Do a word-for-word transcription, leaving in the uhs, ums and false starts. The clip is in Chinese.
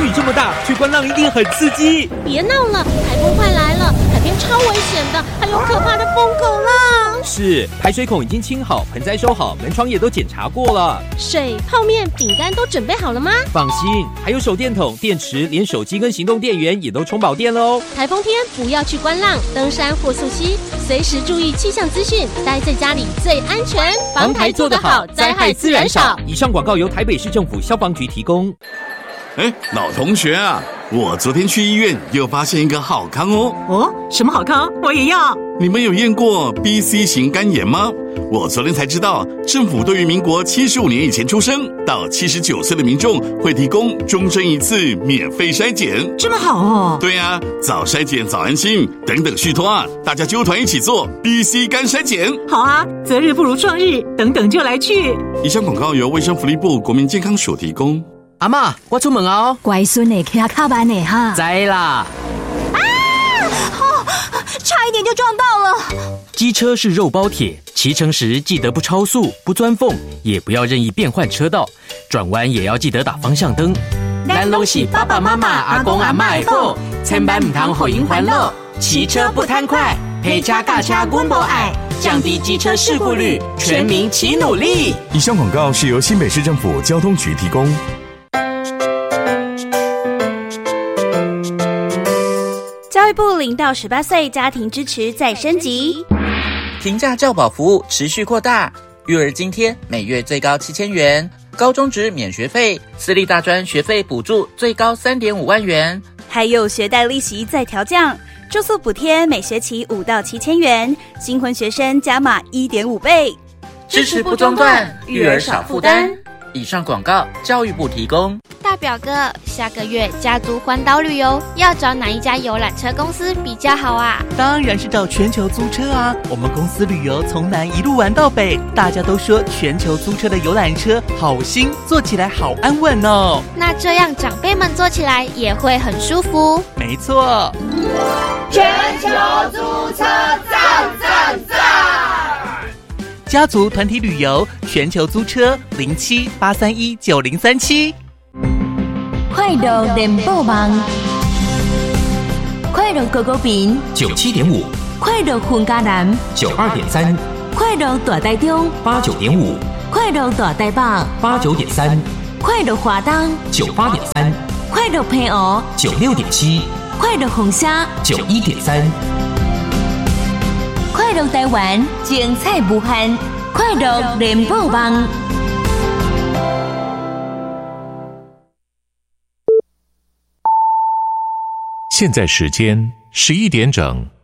雨这么大，去观浪一定很刺激。 别闹了，台风快来了，海边超危险的，还有可怕的疯狗浪。 是，排水孔已经清好，盆栽收好，门窗也都检查过了。 水、泡面、饼干都准备好了吗？ 放心，还有手电筒、电池，连手机跟行动电源也都充饱电了哦。 台风天不要去观浪、登山或溯溪，随时注意气象资讯，待在家里最安全。 防台做得好，灾害自然少。以上广告由台北市政府消防局提供。 哎，老同学啊，我昨天去医院又发现一个好康哦。 哦，什么好康？我也要。 你们有验过 B C 型肝炎吗？我昨天才知道，政府对于民国七十五年以前出生到七十九岁的民众会提供终身一次免费筛检。 这么好哦。 对啊，早筛检早安心，等等续托啊，大家揪团一起做 B C 肝筛检。 好啊，择日不如撞日，等等就来去。 以上广告由卫生福利部国民健康署提供。 阿嬷，我出门哦。 乖孙的骑卡慢的哈。 知啦。 啊！哦，差一点就撞到了。 机车是肉包铁，骑乘时记得不超速、不钻缝，也不要任意变换车道，转弯也要记得打方向灯。 咱拢是爸爸妈妈、阿公阿嬷的宝，千万唔通互因烦恼。骑车不贪快，陪车驾车阮无爱，降低机车事故率，全民齐努力。 以上广告是由新北市政府交通局提供。 教育部零到十八岁家庭支持再升级， 平价教保服务持续扩大，育儿津贴每月最高七千元，高中职免学费，私立大专学费补助最高三点五万元， 还有学贷利息再调降，住宿补贴每学期五到七千元，新婚学生加码一点五倍， 支持不中断，育儿少负担。以上广告教育部提供。 大表哥，下个月家族环岛旅游要找哪一家游览车公司比较好啊？ 当然是找全球租车啊！我们公司旅游从南一路玩到北，大家都说全球租车的游览车好新，坐起来好安稳哦。 那这样长辈们坐起来也会很舒服。 没错， 全球租车赞赞赞！ 家族团体旅游，全球租车零七八三一九零三七。 快乐联播网，快乐狗狗饼九七点五， 快乐混家南九二点三， 快乐大台中八九点五， 快乐大台北八九点三， 快乐华东九八点三， 快乐澎湖九六点七， 快乐红虾九一点三， 快乐台湾精彩无限，快乐联播网。 现在时间十一点整。